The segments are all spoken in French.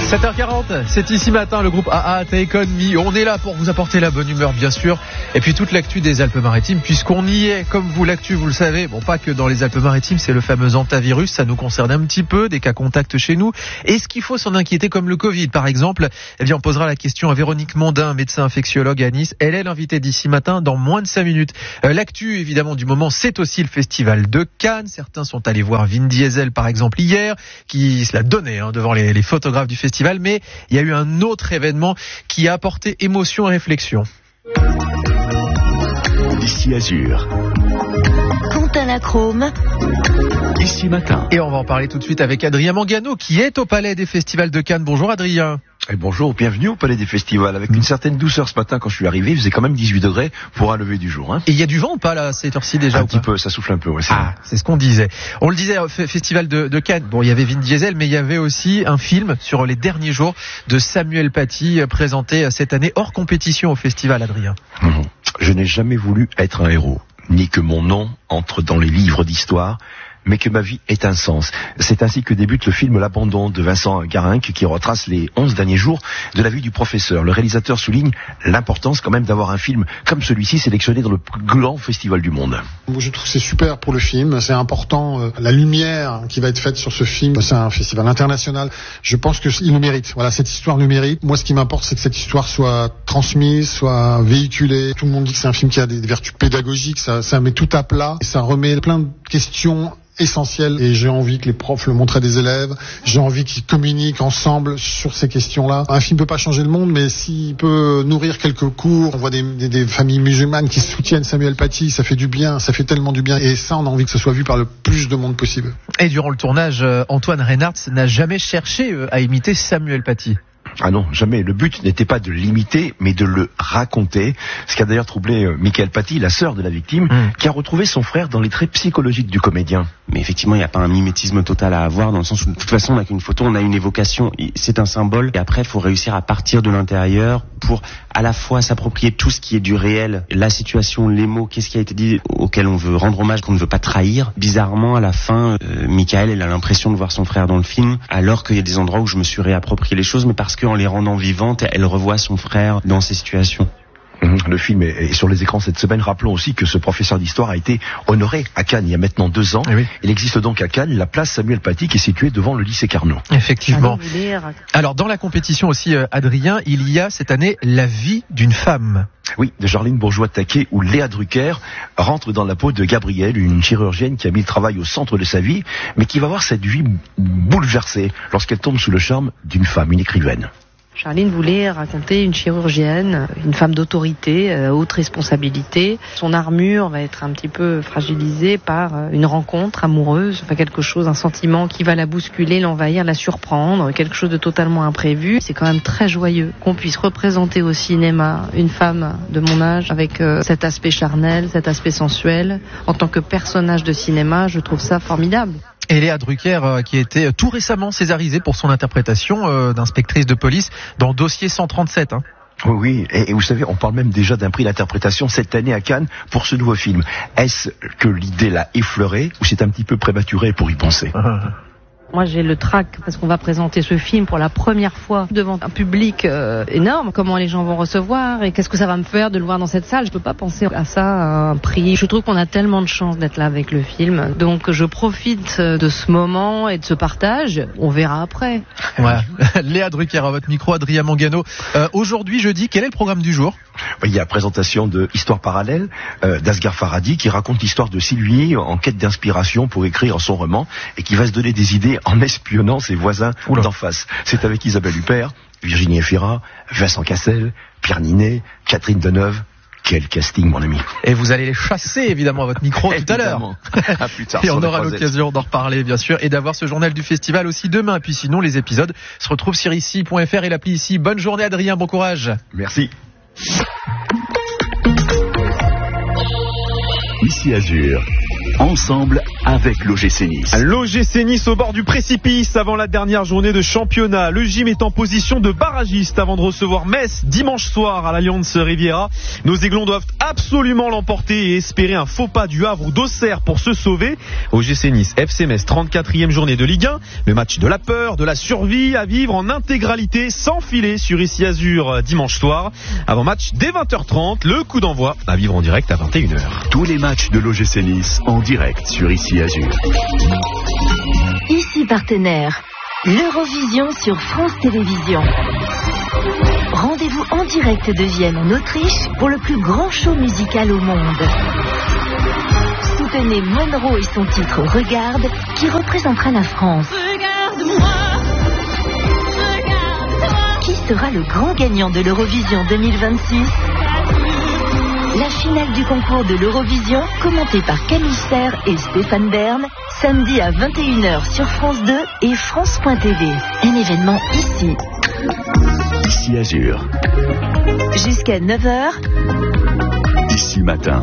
7h40, c'est ici matin le groupe AA Take On Me. On est là pour vous apporter la bonne humeur bien sûr. Et puis toute l'actu des Alpes-Maritimes, puisqu'on y est, comme vous l'actu, vous le savez. Bon, pas que dans les Alpes-Maritimes, c'est le fameux hantavirus, ça nous concerne un petit peu, des cas contacts chez nous. Est-ce qu'il faut s'en inquiéter comme le Covid par exemple? Eh bien on posera la question à Véronique Mondin, médecin infectiologue à Nice. Elle est l'invitée d'ici matin dans moins de 5 minutes. L'actu évidemment du moment, c'est aussi le festival de Cannes. Certains sont allés voir Vin Diesel par exemple hier, qui se l'a donné devant les photographes du festival. Mais il y a eu un autre événement qui a apporté émotion et réflexion. Ici Azur. Quentin Lachrome. Ici matin. Et on va en parler tout de suite avec Adrien Mangano qui est au Palais des Festivals de Cannes. Bonjour Adrien. Et bonjour, bienvenue au Palais des Festivals. Avec une certaine douceur ce matin quand je suis arrivé, il faisait quand même 18 degrés pour un lever du jour. Et il y a du vent ou pas là, à cette heure-ci déjà? Un petit peu, ça souffle un peu. Ouais, c'est ce qu'on disait. On le disait au Festival de Cannes. Bon, il y avait Vin Diesel, mais il y avait aussi un film sur les derniers jours de Samuel Paty présenté cette année hors compétition au festival, Adrien. Je n'ai jamais voulu être un héros, ni que mon nom entre dans les livres d'histoire, mais que ma vie ait un sens. C'est ainsi que débute le film L'Abandon de Vincent Garinck qui retrace les 11 derniers jours de la vie du professeur. Le réalisateur souligne l'importance quand même d'avoir un film comme celui-ci sélectionné dans le plus grand festival du monde. Je trouve que c'est super pour le film, c'est important. La lumière qui va être faite sur ce film, c'est un festival international. Je pense qu'il le mérite. Voilà, cette histoire le mérite. Moi, ce qui m'importe, c'est que cette histoire soit transmise, soit véhiculée. Tout le monde dit que c'est un film qui a des vertus pédagogiques, ça met tout à plat, et ça remet plein de questions essentiel, et j'ai envie que les profs le montrent à des élèves, j'ai envie qu'ils communiquent ensemble sur ces questions-là. Un film peut pas changer le monde, mais s'il peut nourrir quelques cours, on voit des familles musulmanes qui soutiennent Samuel Paty, ça fait du bien, ça fait tellement du bien, et ça on a envie que ce soit vu par le plus de monde possible. Et durant le tournage, Antoine Reinhardt n'a jamais cherché à imiter Samuel Paty. Ah non, jamais. Le but n'était pas de l'imiter, mais de le raconter. Ce qui a d'ailleurs troublé Michael Paty, la sœur de la victime, qui a retrouvé son frère dans les traits psychologiques du comédien. Mais effectivement, il n'y a pas un mimétisme total à avoir, dans le sens où, de toute façon, on n'a qu'une photo, on a une évocation, c'est un symbole, et après, il faut réussir à partir de l'intérieur pour à la fois s'approprier tout ce qui est du réel, la situation, les mots, qu'est-ce qui a été dit, auquel on veut rendre hommage, qu'on ne veut pas trahir. Bizarrement, à la fin, Michael, elle a l'impression de voir son frère dans le film, alors qu'il y a des endroits où je me suis réapproprié les choses, mais parce qu'en les rendant vivantes, elle revoit son frère dans ces situations. Le film est sur les écrans cette semaine. Rappelons aussi que ce professeur d'histoire a été honoré à Cannes il y a maintenant 2 ans. Oui. Il existe donc à Cannes la place Samuel Paty qui est située devant le lycée Carnot. Effectivement. Alors dans la compétition aussi, Adrien, il y a cette année La vie d'une femme. Oui, de Jarline Bourgeois-Taquet, où Léa Drucker rentre dans la peau de Gabrielle, une chirurgienne qui a mis le travail au centre de sa vie, mais qui va voir cette vie bouleversée lorsqu'elle tombe sous le charme d'une femme, une écrivaine. Charline voulait raconter une chirurgienne, une femme d'autorité, haute responsabilité. Son armure va être un petit peu fragilisée par une rencontre amoureuse, enfin quelque chose, un sentiment qui va la bousculer, l'envahir, la surprendre, quelque chose de totalement imprévu. C'est quand même très joyeux qu'on puisse représenter au cinéma une femme de mon âge avec cet aspect charnel, cet aspect sensuel. En tant que personnage de cinéma, je trouve ça formidable. Et Léa Drucker, qui était tout récemment césarisée pour son interprétation d'inspectrice de police dans Dossier 137. Oui, et vous savez, on parle même déjà d'un prix d'interprétation cette année à Cannes pour ce nouveau film. Est-ce que l'idée l'a effleuré ou c'est un petit peu prématuré pour y penser? Moi, j'ai le trac parce qu'on va présenter ce film pour la première fois devant un public énorme. Comment les gens vont recevoir et qu'est-ce que ça va me faire de le voir dans cette salle? Je peux pas penser à ça, à un prix. Je trouve qu'on a tellement de chance d'être là avec le film. Donc, je profite de ce moment et de ce partage. On verra après. Voilà. Léa Drucker à votre micro, Adrien Mangano. Aujourd'hui, jeudi, quel est le programme du jour? Il y a présentation de Histoire parallèle d'Asghar Farhadi qui raconte l'histoire de Sylvie en quête d'inspiration pour écrire son roman et qui va se donner des idées en espionnant ses voisins d'en face. C'est avec Isabelle Huppert, Virginie Efira, Vincent Cassel, Pierre Ninet, Catherine Deneuve. Quel casting, mon ami. Et vous allez les chasser, évidemment, à votre micro tout à l'heure. À plus tard. Et on aura l'occasion d'en reparler, bien sûr, et d'avoir ce journal du festival aussi demain. Et puis sinon, les épisodes se retrouvent sur ici.fr et l'appli ici. Bonne journée, Adrien, bon courage. Merci. Ici Azur. ensemble avec l'OGC Nice. L'OGC Nice au bord du précipice avant la dernière journée de championnat. Le gym est en position de barragiste avant de recevoir Metz dimanche soir à l'Allianz Riviera. Nos Aiglons doivent absolument l'emporter et espérer un faux pas du Havre ou d'Auxerre pour se sauver. OGC Nice, FC Metz, 34e journée de Ligue 1. Le match de la peur, de la survie à vivre en intégralité sans filet sur Ici Azur dimanche soir. Avant match dès 20h30, le coup d'envoi à vivre en direct à 21h. Tous les matchs de l'OGC Nice en direct sur Ici Azur. Ici partenaire, l'Eurovision sur France Télévisions. Rendez-vous en direct de Vienne en Autriche pour le plus grand show musical au monde. Soutenez Monroe et son titre Regarde qui représentera la France. Regarde-moi, regarde-toi. Qui sera le grand gagnant de l'Eurovision 2026? La finale du concours de l'Eurovision, commentée par Camille Serre et Stéphane Bern, samedi à 21h sur France 2 et France.tv. Un événement ici. Ici Azur. Jusqu'à 9h. Ici Matin.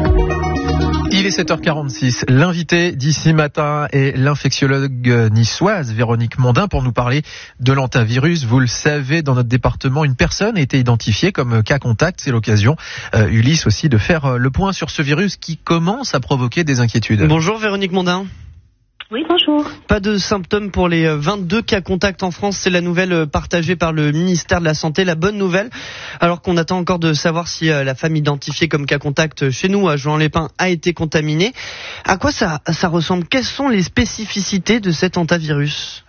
Il est 7h46. L'invité d'ici matin est l'infectiologue niçoise Véronique Mondin pour nous parler de l'hantavirus. Vous le savez, dans notre département, une personne a été identifiée comme cas contact. C'est l'occasion, Ulysse aussi, de faire le point sur ce virus qui commence à provoquer des inquiétudes. Bonjour Véronique Mondin. Oui, bonjour. Pas de symptômes pour les 22 cas contacts en France, c'est la nouvelle partagée par le ministère de la Santé, la bonne nouvelle, alors qu'on attend encore de savoir si la femme identifiée comme cas contact chez nous à Juan-les-Pins a été contaminée. À quoi ça ressemble? Quelles sont les spécificités de cet hantavirus?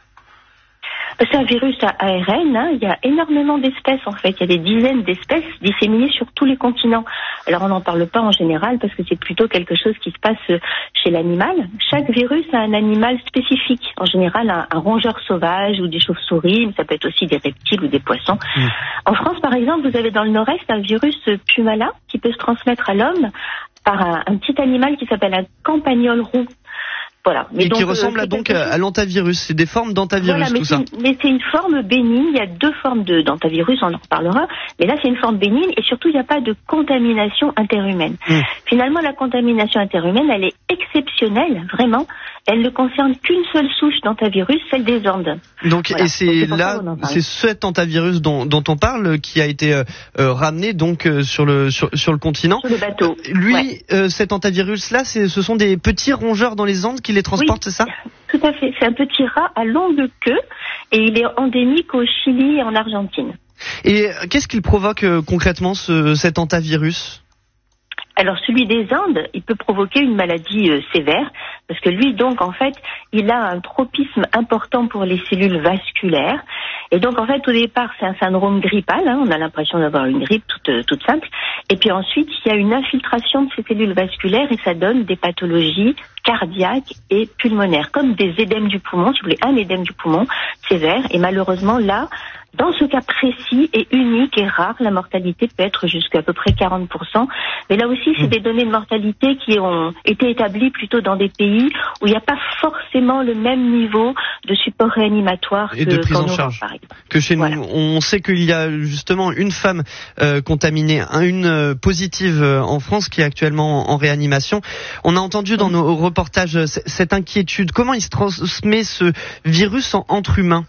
C'est un virus à ARN, hein. Il y a énormément d'espèces en fait, il y a des dizaines d'espèces disséminées sur tous les continents. Alors on n'en parle pas en général parce que c'est plutôt quelque chose qui se passe chez l'animal. Chaque virus a un animal spécifique, en général un rongeur sauvage ou des chauves-souris, mais ça peut être aussi des reptiles ou des poissons. En France par exemple, vous avez dans le nord-est un virus Pumala qui peut se transmettre à l'homme par un petit animal qui s'appelle un campagnol roux. Voilà. Mais donc, qui ressemble donc à l'hantavirus. C'est des formes d'hantavirus, voilà, tout ça. Mais c'est une forme bénigne. Il y a deux formes d'hantavirus, on en reparlera. Mais là, c'est une forme bénigne et surtout, il n'y a pas de contamination interhumaine. Finalement, la contamination interhumaine, elle est exceptionnelle, vraiment. Elle ne concerne qu'une seule souche d'hantavirus, celle des Andes. Donc, voilà. Et c'est là, c'est cet hantavirus dont on parle qui a été ramené donc sur le continent. Sur le bateau. Lui, ouais. Cet hantavirus-là, ce sont des petits rongeurs dans les Andes qui les transportent, oui, c'est ça? Tout à fait. C'est un petit rat à longue queue et il est endémique au Chili et en Argentine. Et qu'est-ce qu'il provoque concrètement cet hantavirus? Alors celui des Indes, il peut provoquer une maladie sévère parce que lui donc en fait il a un tropisme important pour les cellules vasculaires et donc en fait au départ c'est un syndrome grippal, hein, on a l'impression d'avoir une grippe toute simple et puis ensuite il y a une infiltration de ces cellules vasculaires et ça donne des pathologies cardiaques et pulmonaires comme des édèmes du poumon, si vous voulez un édème du poumon sévère et malheureusement là dans ce cas précis et unique et rare, la mortalité peut être jusqu'à à peu près 40%. Mais là aussi, c'est des données de mortalité qui ont été établies plutôt dans des pays où il n'y a pas forcément le même niveau de support réanimatoire et de prise en charge que chez nous. On sait qu'il y a justement une femme contaminée, une positive en France qui est actuellement en réanimation. On a entendu dans nos reportages cette inquiétude. Comment il se transmet ce virus entre humains?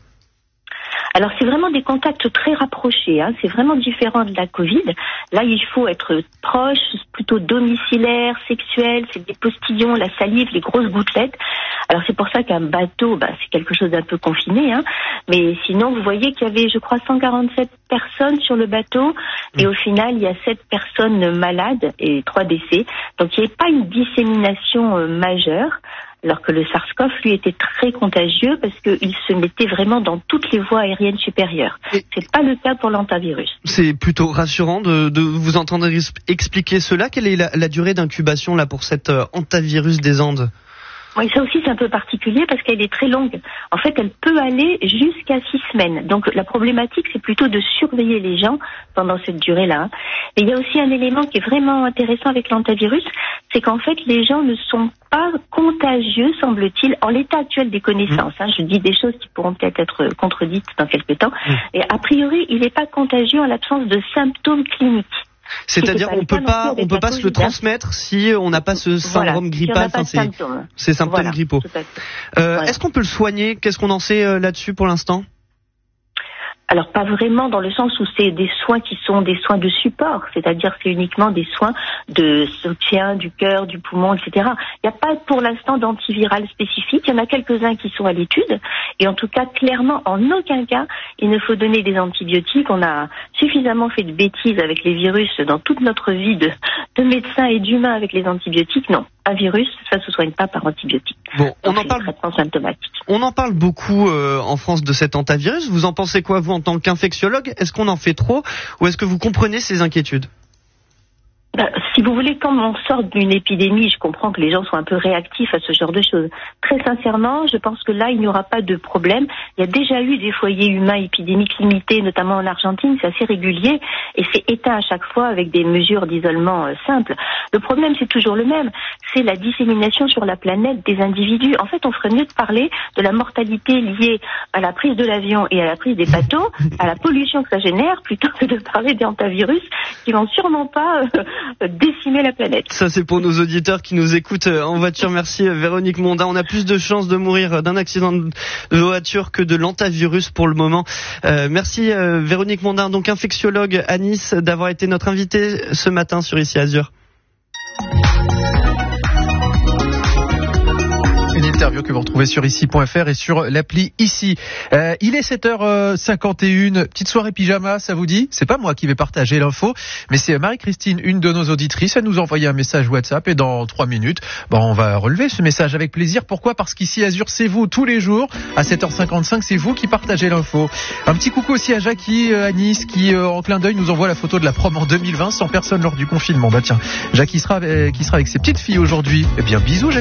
Alors c'est vraiment des contacts très rapprochés, hein. C'est vraiment différent de la Covid. Là il faut être proche, plutôt domiciliaire, sexuel, c'est des postillons, la salive, les grosses gouttelettes. Alors c'est pour ça qu'un bateau, c'est quelque chose d'un peu confiné, hein. Mais sinon vous voyez qu'il y avait je crois 147 personnes sur le bateau et au final il y a 7 personnes malades et 3 décès. Donc il n'y avait pas une dissémination majeure. Alors que le SARS-CoV, lui, était très contagieux parce qu'il se mettait vraiment dans toutes les voies aériennes supérieures. C'est pas le cas pour l'hantavirus. C'est plutôt rassurant de vous entendre expliquer cela. Quelle est la durée d'incubation là pour cet hantavirus des Andes? Oui, ça aussi c'est un peu particulier parce qu'elle est très longue. En fait, elle peut aller jusqu'à 6 semaines. Donc la problématique, c'est plutôt de surveiller les gens pendant cette durée-là. Et il y a aussi un élément qui est vraiment intéressant avec l'hantavirus, c'est qu'en fait, les gens ne sont pas contagieux, semble-t-il, en l'état actuel des connaissances. Je dis des choses qui pourront peut-être être contredites dans quelques temps. Et a priori, il n'est pas contagieux en l'absence de symptômes cliniques. C'est-à-dire on peut pas se le transmettre si on n'a pas ce syndrome grippal, ces symptômes grippaux. Est-ce qu'on peut le soigner? Qu'est-ce qu'on en sait là-dessus pour l'instant? Alors pas vraiment, dans le sens où c'est des soins qui sont des soins de support, c'est-à-dire c'est uniquement des soins de soutien du cœur, du poumon, etc. Il n'y a pas pour l'instant d'antiviral spécifique, il y en a quelques-uns qui sont à l'étude, et en tout cas clairement en aucun cas il ne faut donner des antibiotiques. On a suffisamment fait de bêtises avec les virus dans toute notre vie de médecins et d'humains avec les antibiotiques. Non, un virus, ça se soigne pas par antibiotiques. Bon, on en parle beaucoup en France de cet hantavirus. Vous en pensez quoi, vous, en tant qu'infectiologue? Est-ce qu'on en fait trop, ou est-ce que vous comprenez ces inquiétudes? Si vous voulez, quand on sort d'une épidémie, je comprends que les gens soient un peu réactifs à ce genre de choses. Très sincèrement, je pense que là, il n'y aura pas de problème. Il y a déjà eu des foyers humains épidémiques limités, notamment en Argentine, c'est assez régulier, et c'est éteint à chaque fois avec des mesures d'isolement simples. Le problème, c'est toujours le même, c'est la dissémination sur la planète des individus. En fait, on ferait mieux de parler de la mortalité liée à la prise de l'avion et à la prise des bateaux, à la pollution que ça génère, plutôt que de parler des hantavirus qui vont sûrement pas décimer la planète. Ça, c'est pour nos auditeurs qui nous écoutent en voiture. Merci Véronique Mondin. On a plus de chances de mourir d'un accident de voiture que de l'hantavirus pour le moment. Merci Véronique Mondin, donc infectiologue à Nice, d'avoir été notre invitée ce matin sur Ici Azur. Une interview que vous retrouvez sur ici.fr et sur l'appli Ici. Il est 7h51, petite soirée pyjama, ça vous dit? C'est pas moi qui vais partager l'info, mais c'est Marie-Christine, une de nos auditrices. Elle nous a envoyé un message WhatsApp et dans 3 minutes, on va relever ce message avec plaisir. Pourquoi? Parce qu'Ici Azur, c'est vous tous les jours. À 7h55, c'est vous qui partagez l'info. Un petit coucou aussi à Jackie à Nice qui, en clin d'œil, nous envoie la photo de la prom en 2020 sans personne lors du confinement. Tiens, Jackie sera avec ses petites filles aujourd'hui. Eh bien, bisous Jackie.